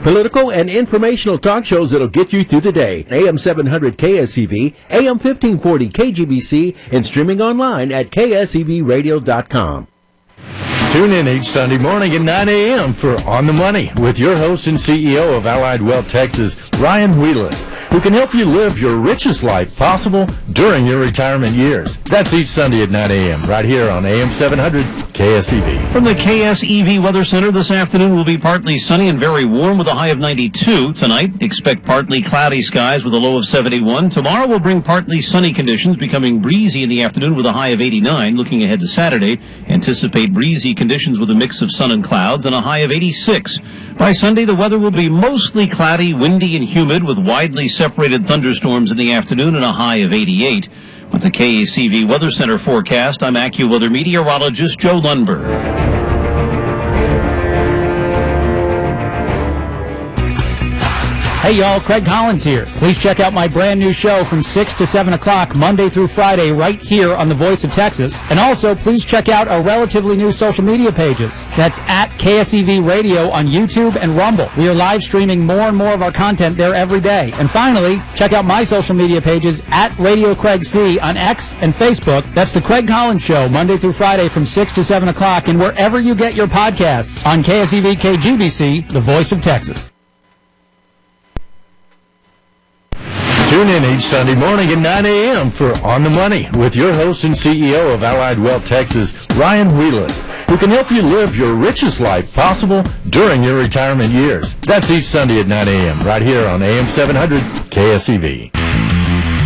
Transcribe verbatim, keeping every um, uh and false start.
political, and informational talk shows that'll get you through the day. A M seven hundred K S E V, A M fifteen forty K G B C, and streaming online at K S E V radio dot com. Tune in each Sunday morning at nine a.m. for On the Money with your host and C E O of Allied Wealth Texas, Ryan Wheelis, who can help you live your richest life possible during your retirement years. That's each Sunday at nine a.m. right here on A M seven hundred K S E V. From the K S E V Weather Center, this afternoon will be partly sunny and very warm with a high of ninety-two. Tonight, expect partly cloudy skies with a low of seventy-one. Tomorrow will bring partly sunny conditions, becoming breezy in the afternoon with a high of eighty-nine. Looking ahead to Saturday, anticipate breezy conditions with a mix of sun and clouds and a high of eighty-six. By Sunday, the weather will be mostly cloudy, windy, and humid with widely separated thunderstorms in the afternoon and a high of eighty-eight. With the K S E V Weather Center forecast, I'm AccuWeather meteorologist Joe Lundberg. Hey y'all, Craig Collins here. Please check out my brand new show from six to seven o'clock Monday through Friday right here on The Voice of Texas. And also, please check out our relatively new social media pages. That's at K S E V Radio on YouTube and Rumble. We are live streaming more and more of our content there every day. And finally, check out my social media pages at Radio Craig C on X and Facebook. That's The Craig Collins Show, Monday through Friday from six to seven o'clock and wherever you get your podcasts on K S E V K G B C, The Voice of Texas. Tune in each Sunday morning at nine a.m. for On the Money with your host and C E O of Allied Wealth Texas, Ryan Wheelis, who can help you live your richest life possible during your retirement years. That's each Sunday at nine a.m. right here on A M seven hundred K S E V.